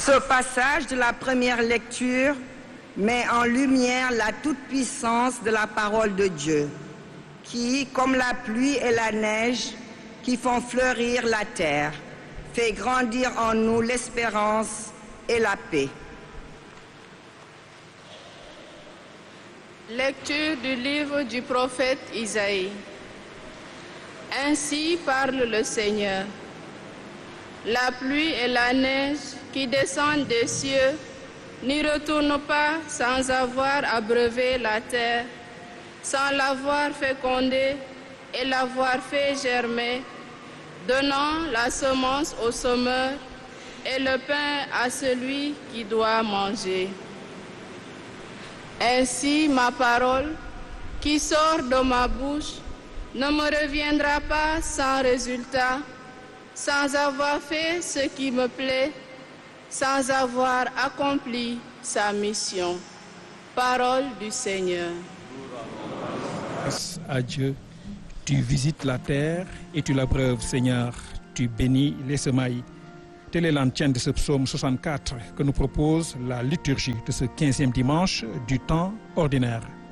Ce passage de la première lecture met en lumière la toute-puissance de la parole de Dieu, qui, comme la pluie et la neige, qui font fleurir la terre, fait grandir en nous l'espérance et la paix. Lecture du livre du prophète Isaïe. Ainsi parle le Seigneur. La pluie et la neige qui descendent des cieux n'y retournent pas sans avoir abreuvé la terre, sans l'avoir fécondée et l'avoir fait germer, donnant la semence au semeur et le pain à celui qui doit manger. Ainsi ma parole qui sort de ma bouche ne me reviendra pas sans résultat, sans avoir fait ce qui me plaît, sans avoir accompli sa mission. Parole du Seigneur. Grâce à Dieu, tu visites la terre et tu l'abreuves, Seigneur. Tu bénis les semailles. Telle est l'antienne de ce psaume 64 que nous propose la liturgie de ce 15e dimanche du temps ordinaire.